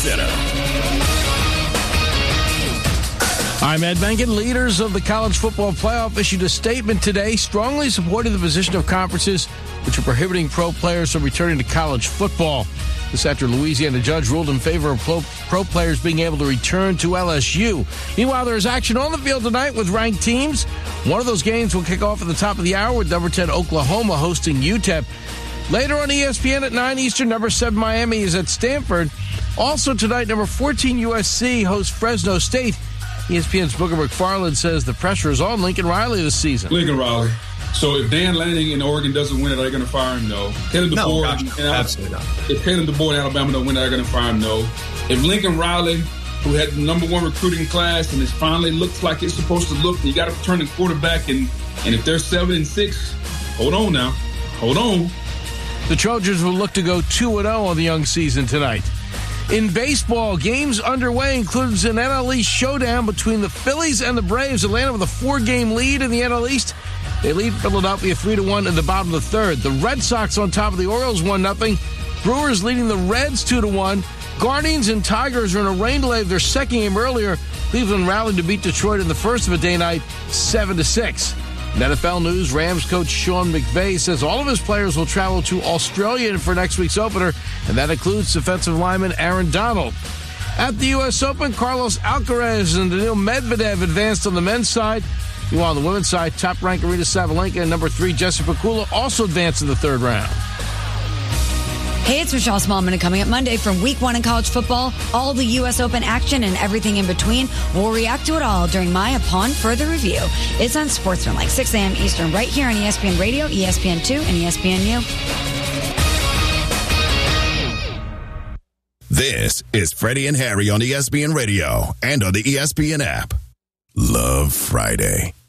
Center. I'm Ed Benkin. Leaders of the college football playoff issued a statement today strongly supporting the position of conferences which are prohibiting pro players from returning to college football. This after Louisiana judge ruled in favor of pro players being able to return to LSU. Meanwhile, there's action on the field tonight with ranked teams. One of those games will kick off at the top of the hour with number 10 Oklahoma hosting UTEP. Later on ESPN at 9 Eastern, number 7 Miami is at Stanford. Also tonight, number 14 USC hosts Fresno State. ESPN's Booker McFarland says the pressure is on Lincoln Riley this season. Lincoln Riley. So if Dan Lanning in Oregon doesn't win it, are they going to fire him? No. Caleb DeBoer, absolutely not. If Caleb DeBoer in Alabama don't win it, are they going to fire him? No. If Lincoln Riley, who had the number one recruiting class and it finally looks like it's supposed to look, you got to return the quarterback, and if they're 7-6, hold on now. Hold on. The Trojans will look to go 2-0 on the young season tonight. In baseball, games underway includes an NL East showdown between the Phillies and the Braves. Atlanta with a 4-game lead in the NL East. They lead Philadelphia 3-1 in the bottom of the third. The Red Sox on top of the Orioles 1-0. Brewers leading the Reds 2-1. Guardians and Tigers are in a rain delay of their second game earlier. Cleveland rallied to beat Detroit in the first of a day night 7-6. In NFL news, Rams coach Sean McVay says all of his players will travel to Australia for next week's opener, and that includes defensive lineman Aaron Donald. At the U.S. Open, Carlos Alcaraz and Daniil Medvedev advanced on the men's side. Meanwhile, on the women's side, top-ranked Aryna Sabalenka and number 3 Jessica Pegula also advanced in the third round. Hey, it's Michelle Smallman, and coming up Monday from Week 1 in college football, all the U.S. Open action and everything in between. We'll react to it all during my Upon Further Review. It's on Sportsman, 6 a.m. Eastern, right here on ESPN Radio, ESPN2, and ESPNU. This is Freddie and Harry on ESPN Radio and on the ESPN app. Love Friday.